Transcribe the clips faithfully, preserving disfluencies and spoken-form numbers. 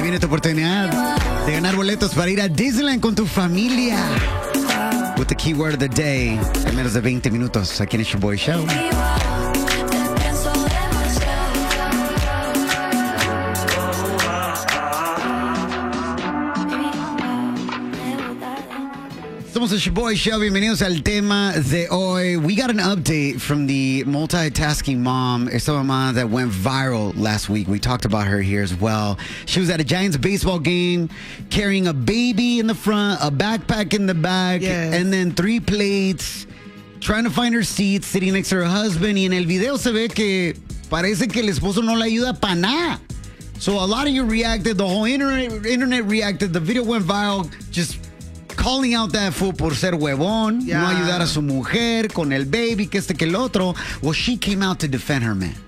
Ahí viene tu oportunidad de ganar boletos para ir a Disneyland con tu familia. With the keyword of the day, en menos de veinte minutos, aquí en It's Your Boy Show. Somos It's Your Boy Show. Bienvenidos al tema de hoy. We got an update from the multitasking mom, esta mamá that went viral last week. We talked about her here as well. She was at a Giants baseball game carrying a baby in the front, a backpack in the back, yes. and then three plates, trying to find her seat, sitting next to her husband. Y en el video se ve que parece que el esposo no la ayuda para nada. So a lot of you reacted. The whole internet, internet reacted. The video went viral. Just calling out that fool por ser huevón, yeah. no ayudar a su mujer con el baby, que este que el otro. Well, she came out to defend her man.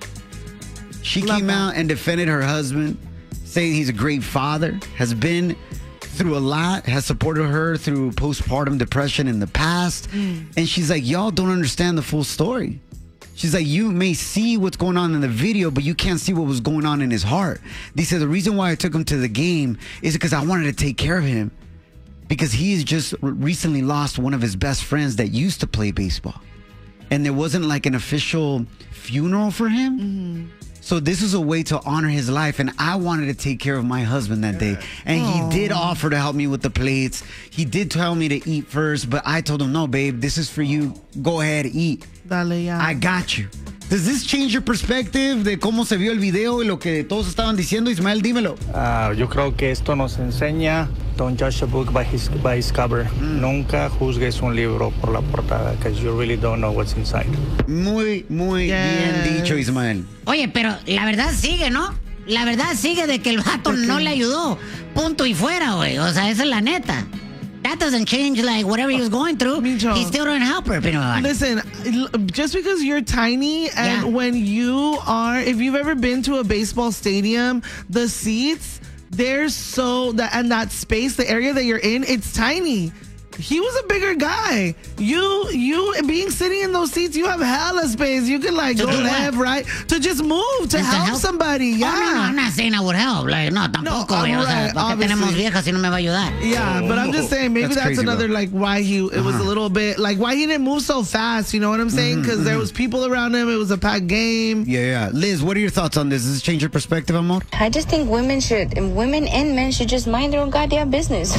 She Love came that. out and defended her husband, saying he's a great father, has been through a lot, has supported her through postpartum depression in the past. Mm. And she's like, y'all don't understand the full story. She's like, you may see what's going on in the video, but you can't see what was going on in his heart. They said the reason why I took him to the game is because I wanted to take care of him. Because he's just recently lost one of his best friends that used to play baseball. And there wasn't like an official funeral for him. Mm-hmm. So this is a way to honor his life. And I wanted to take care of my husband that day. And Aww. he did offer to help me with the plates. He did tell me to eat first. But I told him, no, babe, this is for you. Go ahead, eat. Dale, ya. I got you. Does this change your perspective de cómo se vio el video y lo que todos estaban diciendo? Ismael, dímelo. Uh, yo creo que esto nos enseña, don't judge a book by his, by its cover. Mm. Nunca juzgues un libro por la portada, because you really don't know what's inside. Muy, muy Yes. bien dicho, Ismael. Oye, pero la verdad sigue, ¿no? La verdad sigue de que el vato no le ayudó. Punto y fuera, güey. O sea, esa es la neta. That doesn't change, like, whatever he was going through. Micho. He still didn't help her. Pero, Listen, just because you're tiny and Yeah. when you are, if you've ever been to a baseball stadium, the seats, they're so, that and that space, the area that you're in, it's tiny. He was a bigger guy. You, you being sitting in those seats, you have hella space. You could like To go do what? left, right, to just move, to And to help, help? somebody. Yeah. Oh, no, no, I'm not saying I would help. Like, no, tampoco, güey. O sea, right, ¿por qué tenemos obviously. viejas si no me va a ayudar? Yeah, but I'm just saying maybe That's that's, crazy, another bro. like why he it was a little bit like why he didn't move so fast. You know what I'm saying? Because there was people around him. It was a packed game. Yeah, yeah. Liz, what are your thoughts on this? Does this change your perspective, amor? I just think women should, and women and men should just mind their own goddamn business.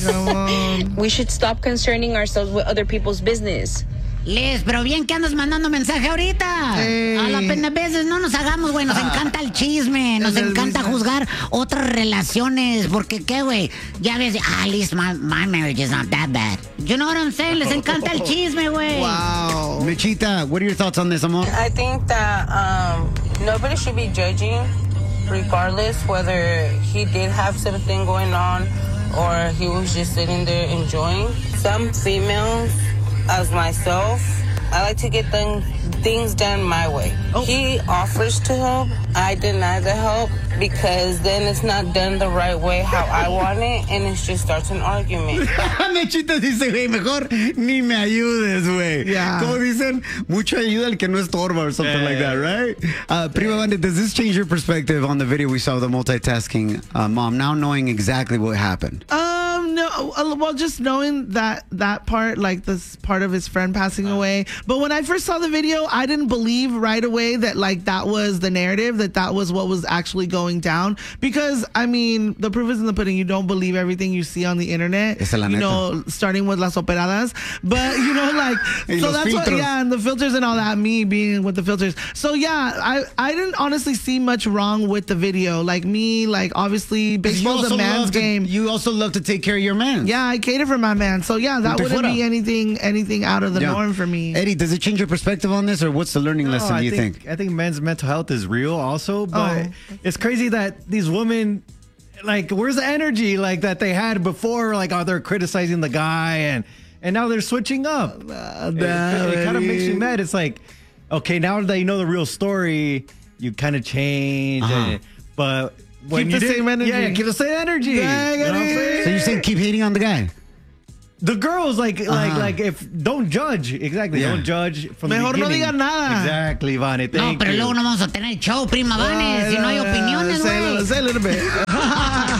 We should stop concerning ourselves with other people's business. Liz, pero bien que andas mandando mensaje ahorita. Hey. A la pena veces no nos hagamos, güey. Nos encanta el chisme. Nos El encanta chisme. juzgar otras relaciones. Porque, ¿qué, güey? Ya ves, ah, at least my, my marriage is not that bad. You know what I'm saying? Les encanta el chisme, güey. Wow. Michita, what are your thoughts on this, amor? I think that um, nobody should be judging, regardless whether he did have something going on or he was just sitting there enjoying. Some females, as myself, I like to get them, things done my way. Oh. He offers to help. I deny the help because then it's not done the right way how I want it, and it just starts an argument. Michita dice, güey, mejor ni me ayudes, güey. Yeah. Como dicen, mucha ayuda al que no estorba or something like that, right? Uh, Prima Bandit, does this change your perspective on the video we saw of the multitasking uh, mom, now knowing exactly what happened? Um, no, uh, well, just knowing that that part, like this part of his friend passing away. But when I first saw the video, I didn't believe right away that like that was the narrative, that that was what was actually going down. Because I mean, the proof is in the pudding. You don't believe everything you see on the internet. Esa es la you neta. know, starting with las operadas. But you know, like, Y so los that's what, filtros. yeah, and the filters and all that. Me being with the filters. So yeah, I I didn't honestly see much wrong with the video. Like me, like obviously baseball's a man's love to- game. you also love to take care of your man. Yeah, I cater for my man. So yeah, that Punto y wouldn't fuera. be anything anything out of the Yeah. norm for me. Eddie, does it change your perspective on this, or what's the learning No, lesson, I do you think? I think men's mental health is real also, but Oh. it's crazy that these women, like, where's the energy like that they had before? Like, oh, they're criticizing the guy, and and now they're switching up. Uh, it it, kind of makes you mad. It's like, okay, now that you know the real story, you kind of change, Uh-huh. and, but when Keep you the didn't- same energy. yeah, keep the same energy. Yeah, You know what I'm saying? So you're saying keep hating on the guy? The girls, like, like, Uh-huh. like, if don't judge, exactly, Yeah. don't judge from Mejor the no beginning. digan nada. Exactly, Vane. No, Thank pero you. luego no vamos a tener show, prima Vanes, si no hay opiniones, Say a güey. little- say a little bit.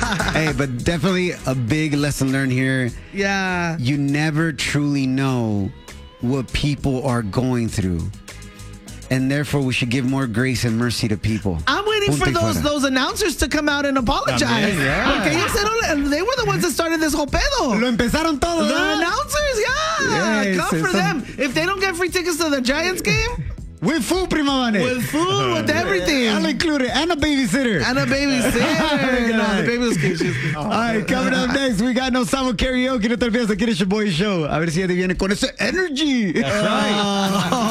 Hey, but definitely a big lesson learned here. Yeah. You never truly know what people are going through. And therefore, we should give more grace and mercy to people. I'm waiting Punto for y those fuera. those announcers to come out and apologize. También, yeah. Porque ellos eran- they were the ones that started this whole pedo. Lo empezaron todo, The ¿verdad? announcers, yeah. Yes, Come for it's them. If they don't get free tickets to the Giants game, With food, Prima Vane. with food, with everything. I'll include it. And a babysitter. And a babysitter. No, the baby was cute. All right, coming up next, we got No Samo Karaoke. No te olvides, aquí es your boy show. A ver si ya te viene con ese energy. That's right.